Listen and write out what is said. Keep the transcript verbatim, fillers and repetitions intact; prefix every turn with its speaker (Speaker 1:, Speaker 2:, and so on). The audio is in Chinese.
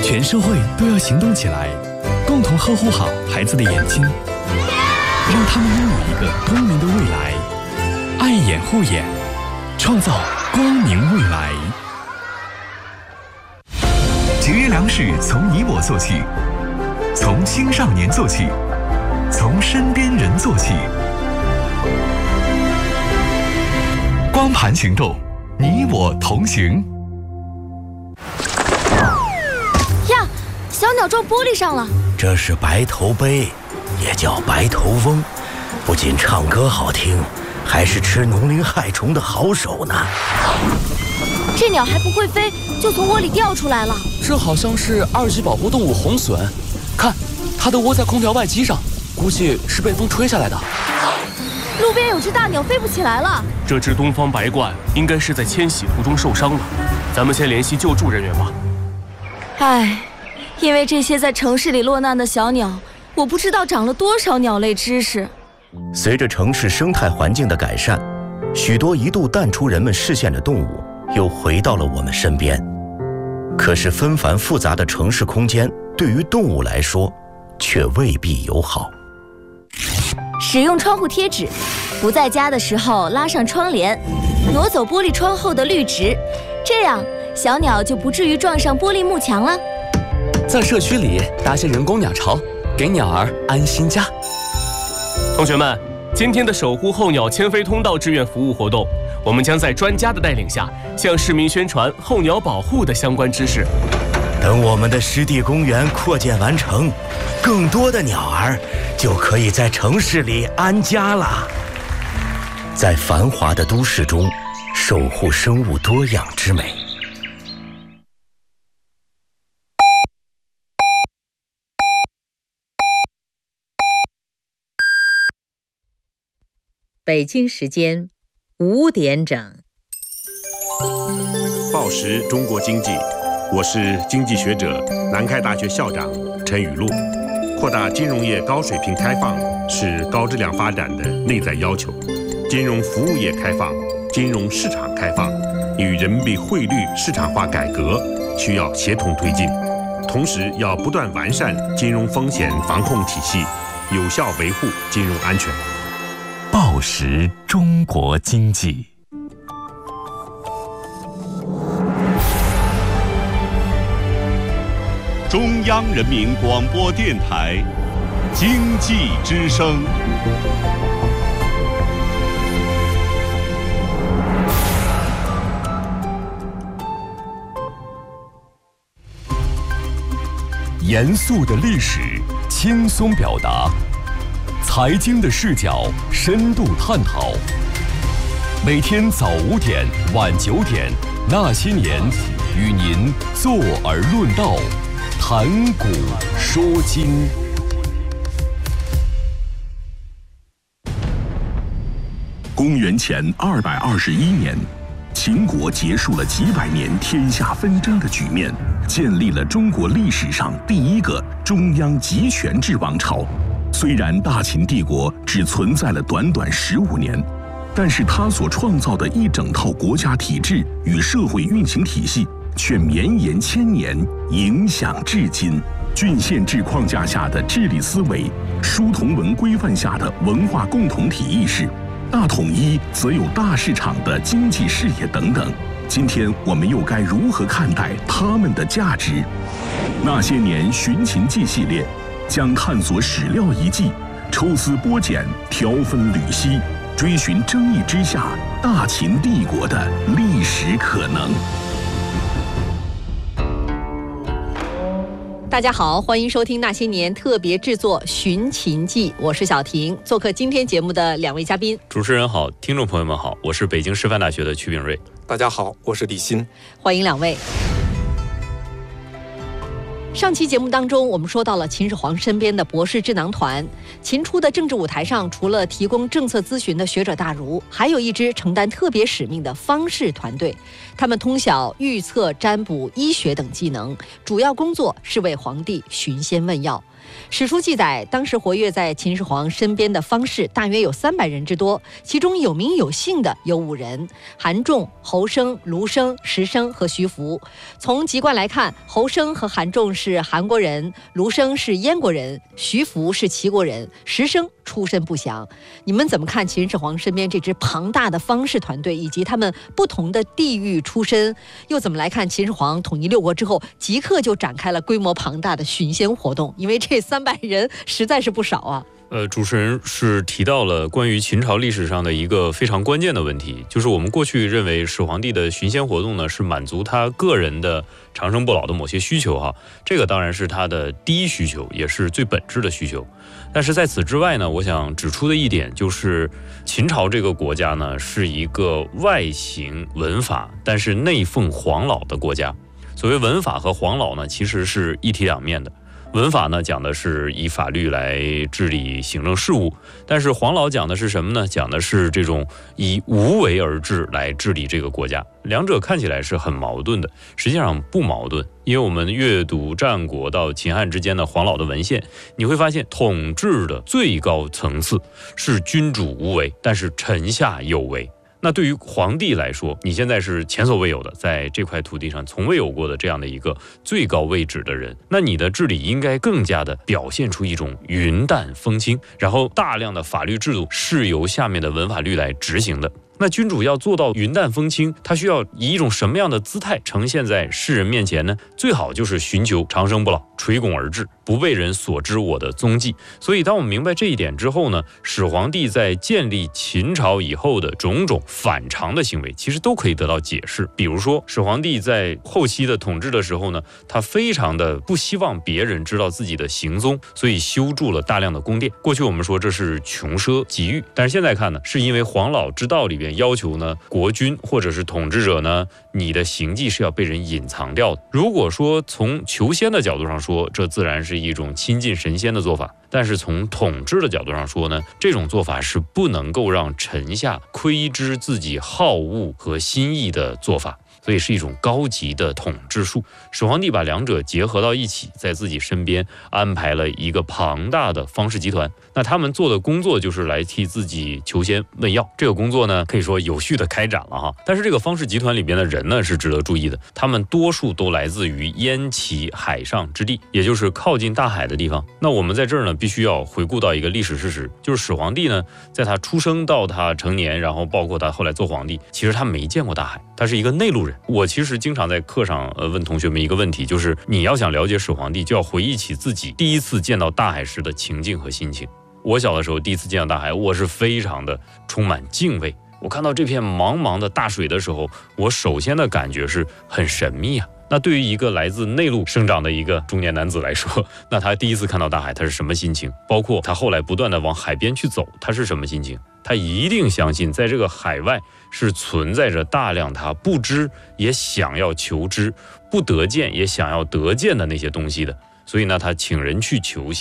Speaker 1: 全社会都要行动起来，共同呵护好孩子的眼睛，让他们拥有一个光明的未来。爱眼护眼，创造光明未来。
Speaker 2: 节约粮食从你我做起，从青少年做起，从身边人做起。光盘行动，你我同行。
Speaker 3: 呀，小鸟撞玻璃上了。
Speaker 4: 这是白头鹎，也叫白头翁，不仅唱歌好听，还是吃农林害虫的好手呢。
Speaker 3: 这鸟还不会飞，就从窝里掉出来了。
Speaker 5: 这好像是二级保护动物红隼，看，它都窝在空调外机上，估计是被风吹下来的。
Speaker 3: 路边有只大鸟飞不起来了。
Speaker 6: 这只东方白鹳应该是在迁徙途中受伤了，咱们先联系救助人员吧。
Speaker 3: 唉，因为这些在城市里落难的小鸟，我不知道长了多少鸟类知识。
Speaker 4: 随着城市生态环境的改善，许多一度淡出人们视线的动物又回到了我们身边。可是纷繁复杂的城市空间对于动物来说却未必友好。
Speaker 3: 使用窗户贴纸，不在家的时候拉上窗帘，挪走玻璃窗后的绿植，这样小鸟就不至于撞上玻璃幕墙了。
Speaker 5: 在社区里搭些人工鸟巢，给鸟儿安心家。
Speaker 6: 同学们，今天的守护候鸟迁飞通道志愿服务活动，我们将在专家的带领下，向市民宣传候鸟保护的相关知识。
Speaker 4: 等我们的湿地公园扩建完成，更多的鸟儿就可以在城市里安家了。在繁华的都市中，守护生物多样之美。
Speaker 7: 北京时间五点整。
Speaker 8: 报时中国经济，我是经济学者、南开大学校长陈雨露。扩大金融业高水平开放是高质量发展的内在要求。金融服务业开放、金融市场开放与人民币汇率市场化改革需要协同推进，同时要不断完善金融风险防控体系，有效维护金融安全。
Speaker 2: 报时中国经济。
Speaker 9: 中央人民广播电台经济之声。
Speaker 2: 严肃的历史，轻松表达；财经的视角，深度探讨。每天早五点、晚九点，那些年，与您坐而论道。谈古说今。
Speaker 9: 公元前二百二十一年，秦国结束了几百年天下纷争的局面，建立了中国历史上第一个中央集权制王朝。虽然大秦帝国只存在了短短十五年，但是它所创造的一整套国家体制与社会运行体系却绵延千年，影响至今。郡县制框架下的治理思维，书同文规范下的文化共同体意识，大统一则有大市场的经济视野等等。今天我们又该如何看待它们的价值？那些年寻秦记系列将探索史料遗迹，抽丝剥茧，条分缕析，追寻争议之下大秦帝国的历史可能。
Speaker 7: 大家好，欢迎收听那些年特别制作《寻秦记》，我是小婷。做客今天节目的两位嘉宾，
Speaker 10: 主持人好，听众朋友们好，我是北京师范大学的曲炳瑞。
Speaker 11: 大家好，我是李欣。
Speaker 7: 欢迎两位。上期节目当中，我们说到了秦始皇身边的博士智囊团。秦初的政治舞台上，除了提供政策咨询的学者大儒，还有一支承担特别使命的方士团队。他们通晓预测、占卜、医学等技能，主要工作是为皇帝寻仙问药。 史书记载，当时活跃在秦始皇身边的方士大约有三百人之多，其中有名有姓的有五人：韩仲、侯生、卢生、石生和徐福。从籍贯来看，侯生和韩仲是韩国人，卢生是燕国人，徐福是齐国人，石生出身不详。你们怎么看秦始皇身边这支庞大的方士团队，以及他们不同的地域出身？又怎么来看秦始皇统一六国之后，即刻就展开了规模庞大的寻仙活动？因为这三百人实在是不少啊。
Speaker 10: 呃，主持人是提到了关于秦朝历史上的一个非常关键的问题，就是我们过去认为始皇帝的寻仙活动呢，是满足他个人的长生不老的某些需求哈，这个当然是他的第一需求，也是最本质的需求。但是在此之外呢，我想指出的一点就是，秦朝这个国家呢，是一个外行文法，但是内奉黄老的国家。所谓文法和黄老呢，其实是一体两面的。文法呢讲的是以法律来治理行政事务，但是黄老讲的是什么呢？讲的是这种以无为而治来治理这个国家。两者看起来是很矛盾的，实际上不矛盾，因为我们阅读战国到秦汉之间的黄老的文献，你会发现统治的最高层次是君主无为，但是臣下有为。那对于皇帝来说，你现在是前所未有的，在这块土地上从未有过的这样的一个最高位置的人，那你的治理应该更加的表现出一种云淡风轻，然后大量的法律制度是由下面的文法律来执行的。那君主要做到云淡风轻，他需要以一种什么样的姿态呈现在世人面前呢？最好就是寻求长生不老，垂拱而治，不被人所知我的踪迹。所以当我们明白这一点之后呢，始皇帝在建立秦朝以后的种种反常的行为，其实都可以得到解释。比如说始皇帝在后期的统治的时候呢，他非常的不希望别人知道自己的行踪，所以修筑了大量的宫殿。过去我们说这是穷奢极欲，但是现在看呢，是因为黄老之道里边要求呢，国君或者是统治者呢，你的行迹是要被人隐藏掉的。如果说从求仙的角度上说，这自然是一种亲近神仙的做法，但是从统治的角度上说呢，这种做法是不能够让臣下窥知自己好恶和心意的做法，所以是一种高级的统治术。始皇帝把两者结合到一起，在自己身边安排了一个庞大的方士集团。那他们做的工作就是来替自己求仙问药，这个工作呢可以说有序的开展了哈。但是这个方士集团里边的人呢是值得注意的，他们多数都来自于燕齐海上之地，也就是靠近大海的地方。那我们在这儿呢必须要回顾到一个历史事实，就是始皇帝呢在他出生到他成年，然后包括他后来做皇帝，其实他没见过大海，他是一个内陆人。我其实经常在课上呃问同学们一个问题，就是你要想了解始皇帝，就要回忆起自己第一次见到大海时的情境和心情。我小的时候第一次见到大海，我是非常的充满敬畏。我看到这片茫茫的大水的时候，我首先的感觉是很神秘啊。那对于一个来自内陆生长的一个中年男子来说，那他第一次看到大海，他是什么心情？包括他后来不断的往海边去走，他是什么心情？他一定相信在这个海外是存在着大量他不知也想要求知，不得见也想要得见的那些东西的。所以呢，他请人去求仙。